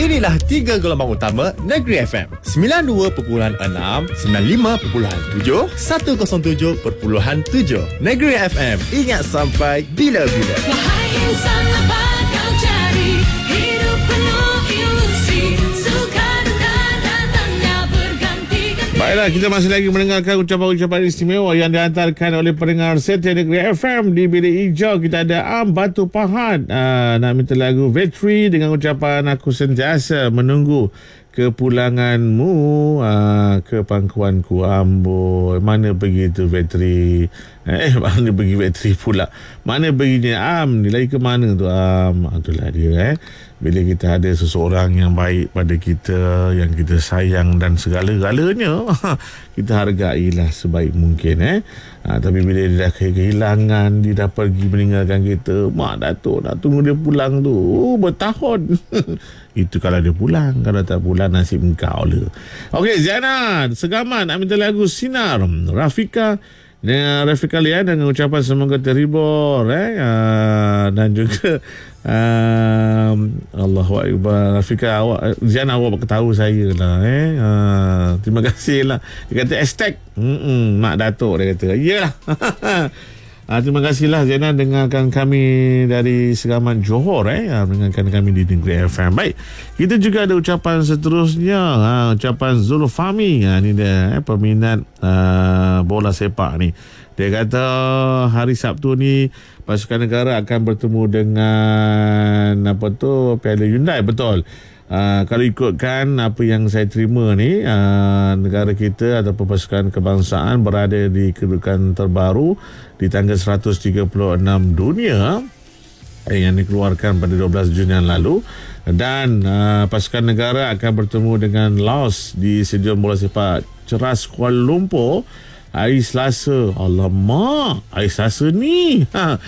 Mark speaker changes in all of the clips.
Speaker 1: Inilah 3 gelombang utama Negeri FM. 92.6, 95.7, 107.7. Negeri FM. Ingat sampai bila-bila.
Speaker 2: Wahai insan, apa kau cari? Hidup penuh ilusi, suka duka datangnya berganti-ganti.
Speaker 3: Baiklah, kita masih lagi mendengarkan ucapan-ucapan istimewa yang dihantarkan oleh pendengar setia Negeri FM. Di bilik hijau kita ada Batu Pahat, nak minta lagu Vetri dengan ucapan aku sentiasa menunggu kepulanganmu ke pangkuanku amboi. Mana pergi tu Vetri? Mana pergi Vetri pula? Mana perginya Ni lagi ke mana tu Itulah dia bila kita ada seseorang yang baik pada kita, yang kita sayang dan segala-galanya, kita hargailah sebaik mungkin tapi bila dia dah kehilangan, dia dah pergi meninggalkan kita, mak Datuk nak tunggu dia pulang tu bertahun. Itu kalau dia pulang, kalau tak pulang nasib engkau lah. Okey, Ziana Segaman nak minta lagu Sinar Rafika Lian dengan ucapan semoga terhibur dan juga Allahu Akbar. Rafika, Ziana awak tahu saya lah terima kasih lah. Dia kata hashtag Mak Datuk, dia kata iyalah. Terima kasihlah Zainal dengarkan kami dari Segaman Johor dengarkan kami di Negeri FM. Baik, kita juga ada ucapan seterusnya, ucapan Zulfami. Ni dia peminat bola sepak ni. Dia kata hari Sabtu ni pasukan negara akan bertemu dengan Piala Hyundai. Betul. Kalau ikutkan apa yang saya terima ni, negara kita ataupun pasukan kebangsaan berada di kedudukan terbaru di tangga 136 dunia yang dikeluarkan pada 12 Jun yang lalu, dan pasukan negara akan bertemu dengan Laos di Stadium Bola Sepak Ceras Kuala Lumpur hari Selasa. Alamak, hari Selasa ni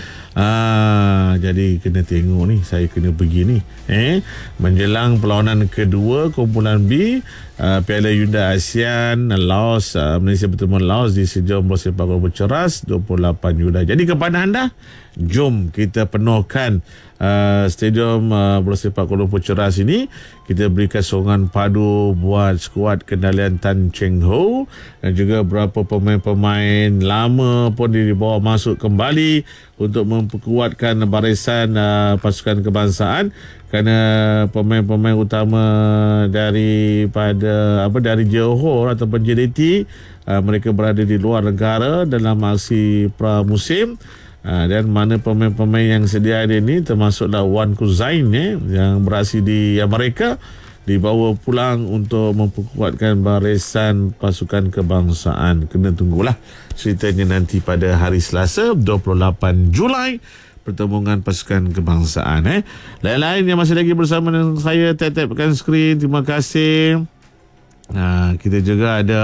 Speaker 3: jadi kena tengok ni, saya kena pergi ni menjelang perlawanan kedua kumpulan B Piala Hyundai ASEAN Laos. Malaysia bertemu Laos di Stadium Bola Sepak Kuala Lumpur Ceras 28 Julai. Jadi kepada anda, jom kita penuhkan Stadium Bola Sepak Kuala Lumpur Ceras ini. Kita berikan sokongan padu buat skuad kendalian Tan Cheng Ho dan juga beberapa pemain-pemain lama pun dibawa masuk kembali untuk memperkuatkan barisan pasukan kebangsaan, kerana pemain-pemain utama dari Johor ataupun JDT mereka berada di luar negara dalam aksi pramusim. Dan mana pemain-pemain yang sedia ada ni termasuklah Wan Kuzain yang beraksi di Amerika, dibawa pulang untuk memperkuatkan barisan pasukan kebangsaan. Kena tunggulah ceritanya nanti pada hari Selasa 28 Julai, pertemuan pasukan kebangsaan. Lain-lain yang masih lagi bersama dengan saya, tap-tapkan skrin. Terima kasih. Kita juga ada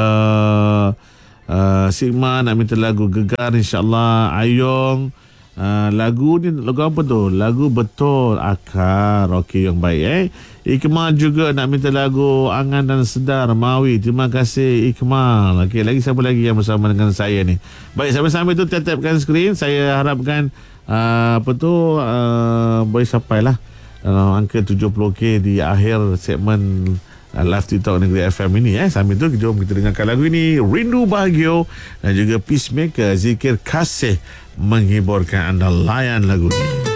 Speaker 3: Sigma nak minta lagu Gegar, insyaAllah. Ayong, lagu ni lagu apa tu? Lagu Betul Akar. Okey, yang baik. Iqmal juga nak minta lagu Angan dan Sedar Mawi. Terima kasih Iqmal. Okey, lagi siapa lagi yang bersama dengan saya ni? Baik, sampai-sampai tu tap-tapkan skrin. Saya harapkan boleh sampailah angka 70k di akhir segmen Live TikTok Negeri FM ini. Sambil tu jom kita dengarkan lagu ini, Rindu Bahagia dan juga Peacemaker, Zikir Kasih, menghiburkan anda. Layan lagu ini.